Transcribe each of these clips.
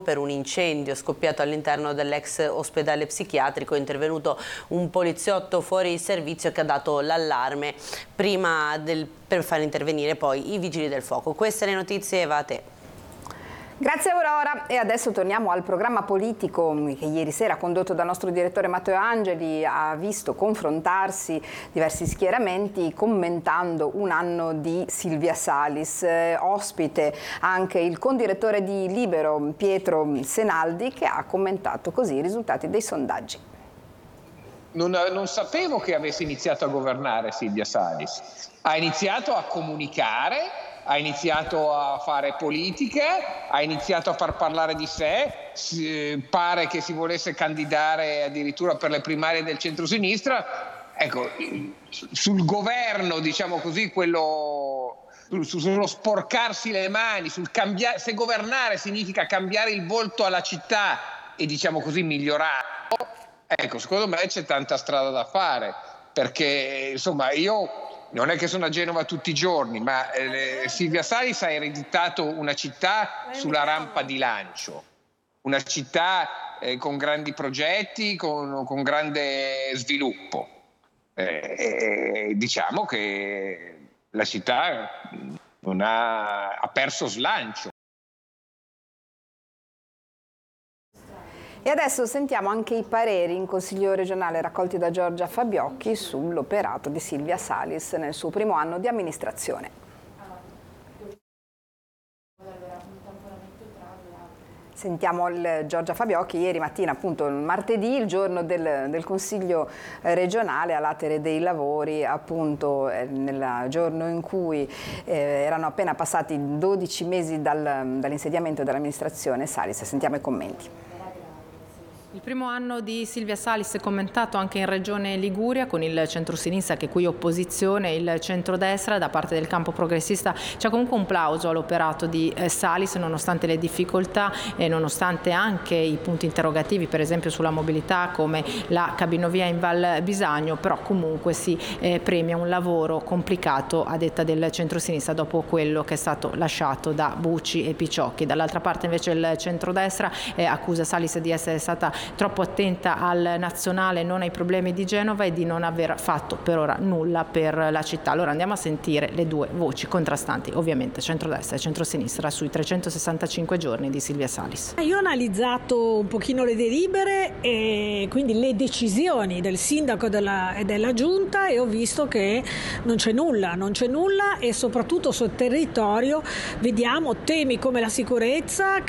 Per un incendio scoppiato all'interno dell'ex ospedale psichiatrico. È intervenuto un poliziotto fuori servizio che ha dato l'allarme per far intervenire poi i vigili del fuoco. Queste le notizie, Eva, a te. Grazie Aurora, e adesso torniamo al programma politico che ieri sera, condotto dal nostro direttore Matteo Angeli, ha visto confrontarsi diversi schieramenti commentando un anno di Silvia Salis. Ospite anche il condirettore di Libero Pietro Senaldi, che ha commentato così i risultati dei sondaggi. Non sapevo che avesse iniziato a governare Silvia Salis. Ha iniziato a comunicare, ha iniziato a fare politica, ha iniziato a far parlare di sé, pare che si volesse candidare addirittura per le primarie del centrosinistra. Ecco, sul governo, diciamo così, sullo sporcarsi le mani, se governare significa cambiare il volto alla città e, diciamo così, migliorarlo, ecco, secondo me c'è tanta strada da fare, perché insomma io non è che sono a Genova tutti i giorni, ma Silvia Salis ha ereditato una città sulla rampa di lancio, una città con grandi progetti, con grande sviluppo. Diciamo che la città ha perso slancio. E adesso sentiamo anche i pareri in Consiglio regionale raccolti da Giorgia Fabiocchi sull'operato di Silvia Salis nel suo primo anno di amministrazione. Sentiamo Giorgia Fabiocchi. Ieri mattina, appunto martedì, il giorno del Consiglio regionale, a latere dei lavori, appunto nel giorno in cui erano appena passati 12 mesi dall'insediamento dell'amministrazione Salis. Sentiamo i commenti. Il primo anno di Silvia Salis è commentato anche in Regione Liguria con il centrosinistra che qui opposizione, il centrodestra. Da parte del campo progressista c'è comunque un plauso all'operato di Salis nonostante le difficoltà e nonostante anche i punti interrogativi, per esempio sulla mobilità come la cabinovia in Val Bisagno, però comunque si premia un lavoro complicato a detta del centrosinistra dopo quello che è stato lasciato da Bucci e Picciocchi. Dall'altra parte invece il centrodestra accusa Salis di essere stata troppo attenta al nazionale, non ai problemi di Genova e di non aver fatto per ora nulla per la città. Allora andiamo a sentire le due voci contrastanti, ovviamente centrodestra e centrosinistra, sui 365 giorni di Silvia Salis. Io ho analizzato un pochino le delibere e quindi le decisioni del sindaco e della giunta e ho visto che non c'è nulla e soprattutto sul territorio vediamo temi come la sicurezza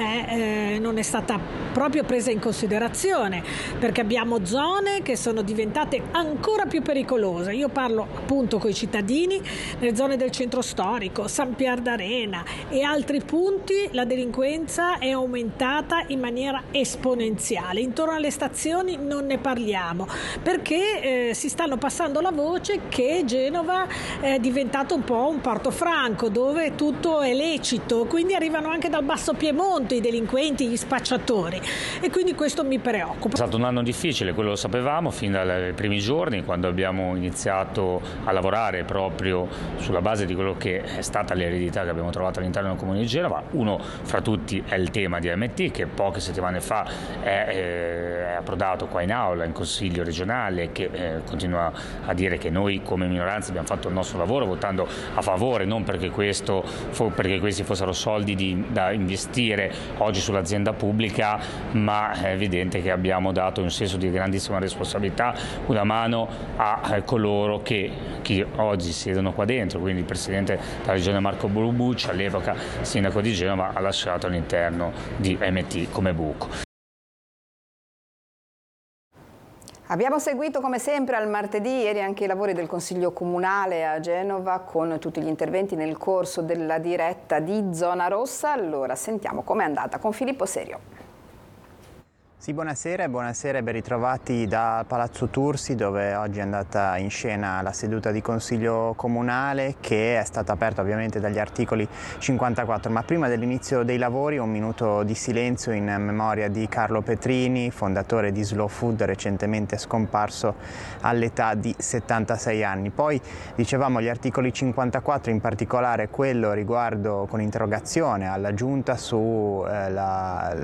che non è stata proprio presa in considerazione, perché abbiamo zone che sono diventate ancora più pericolose. Io parlo appunto con i cittadini nelle zone del centro storico, San Pier d'Arena e altri punti. La delinquenza è aumentata in maniera esponenziale. Intorno alle stazioni non ne parliamo, perché si stanno passando la voce che Genova è diventato un po' un porto franco dove tutto è lecito, quindi arrivano anche dal basso Piemonte i delinquenti, gli spacciatori, e quindi questo mi preoccupa. È stato un anno difficile, quello lo sapevamo fin dai primi giorni, quando abbiamo iniziato a lavorare proprio sulla base di quello che è stata l'eredità che abbiamo trovato all'interno del Comune di Genova. Uno fra tutti è il tema di AMT, che poche settimane fa è approdato qua in aula, in Consiglio regionale, che continua a dire che noi come minoranza abbiamo fatto il nostro lavoro votando a favore, non perché questi fossero soldi da investire oggi sull'azienda pubblica, ma è evidente che abbiamo dato un senso di grandissima responsabilità, una mano a coloro che oggi siedono qua dentro, quindi il Presidente della Regione Marco Bucci, all'epoca Sindaco di Genova, ha lasciato all'interno di MT come buco. Abbiamo seguito come sempre al martedì ieri anche i lavori del Consiglio Comunale a Genova con tutti gli interventi nel corso della diretta di Zona Rossa. Allora sentiamo com'è andata con Filippo Serio. Sì, buonasera e ben ritrovati da Palazzo Tursi, dove oggi è andata in scena la seduta di Consiglio Comunale, che è stata aperta ovviamente dagli articoli 54. Ma prima dell'inizio dei lavori un minuto di silenzio in memoria di Carlo Petrini, fondatore di Slow Food, recentemente scomparso all'età di 76 anni. Poi dicevamo gli articoli 54, in particolare quello riguardo con interrogazione alla Giunta su